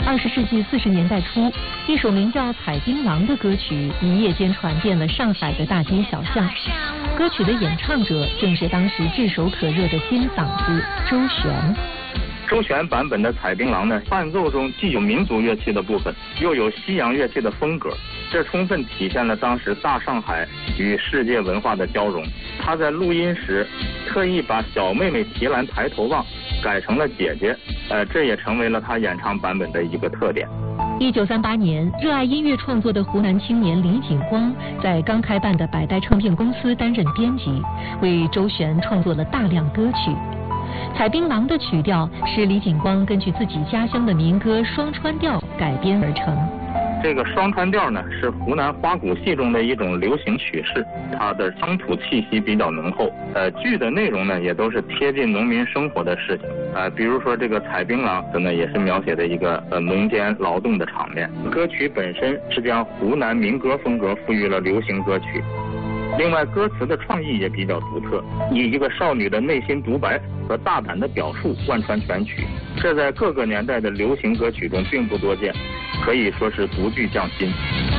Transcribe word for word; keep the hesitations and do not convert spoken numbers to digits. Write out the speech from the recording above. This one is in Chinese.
二十世纪四十年代初，一首名叫《采槟榔》的歌曲一夜间传遍了上海的大街小巷。歌曲的演唱者正是当时炙手可热的金嗓子周璇。 周璇版本的《采槟榔》呢，伴奏中既有民族乐器的部分，又有西洋乐器的风格，这充分体现了当时大上海与世界文化的交融。他在录音时特意把小妹妹提篮抬头望改成了姐姐，呃，这也成为了他演唱版本的一个特点。 一九三八年，热爱音乐创作的湖南青年李景光在刚开办的百代唱片公司担任编辑，为周璇创作了大量歌曲。《采槟榔》的曲调是李景光根据自己家乡的民歌双川调改编而成。 这个双川调呢，是湖南花鼓戏中的一种流行曲式，它的乡土气息比较浓厚。呃，剧的内容呢，也都是贴近农民生活的事情。呃，比如说这个采槟榔，可能也是描写的一个呃农间劳动的场面。歌曲本身是将湖南民歌风格赋予了流行歌曲。另外，歌词的创意也比较独特，以一个少女的内心独白和大胆的表述贯穿全曲，这在各个年代的流行歌曲中并不多见，可以说是独具匠心。